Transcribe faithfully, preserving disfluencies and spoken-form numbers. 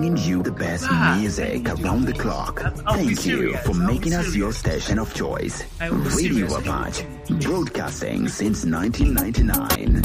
bringing you the best Ah, music thank you. around the clock. That's- I'll be Thank you serious. for I'll be making us serious. your station of choice. I will be Radio serious. Apache, broadcasting since nineteen ninety-nine.